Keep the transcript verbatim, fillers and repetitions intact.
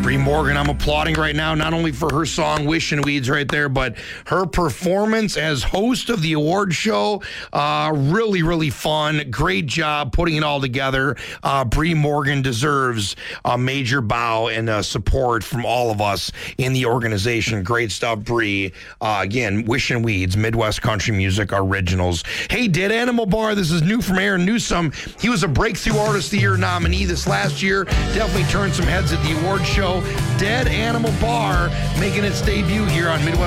Bree Morgan, I'm applauding right now, not only for her song Wishing Weeds right there, but her performance as host of the award show. Uh, really, really fun. Great job putting it all together. Uh, Bree Morgan deserves a major bow and uh, support from all of us in the organization. Great stuff, Bree. Uh, again, Wishing Weeds, Midwest Country Music Originals. Hey, Dead Animal Bar, this is new from Aaron Newsom. He was a Breakthrough Artist of the Year nominee this last year. Definitely turned some heads at the award show. Dead Animal Bar making its debut here on Midwest